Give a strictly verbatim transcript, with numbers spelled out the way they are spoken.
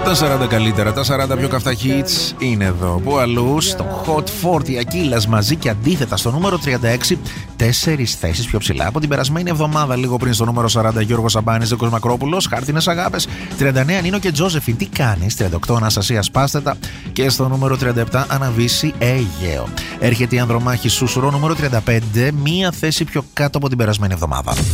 Τα σαράντα καλύτερα, τα σαράντα πιο καυτά hits είναι εδώ. Που αλλού στο Hot σαράντα Ακύλας μαζί και αντίθετα στο νούμερο τριάντα έξι, τέσσερις θέσεις πιο ψηλά από την περασμένη εβδομάδα. Λίγο πριν στο νούμερο σαράντα Γιώργος Σαμπάνης, Ζήκος Μακρόπουλος, Χάρτινες Αγάπες. τριάντα εννέα Νίνο και Τζόζεφιν, τι κάνεις. τριάντα οκτώ Αναστασία Σπάστετα. Και στο νούμερο τριάντα επτά Αναβίση Αίγαιο. Έρχεται η Ανδρομάχη Σούσουρο νούμερο τριάντα πέντε, μία θέση πιο κάτω από την περασμένη εβδομάδα.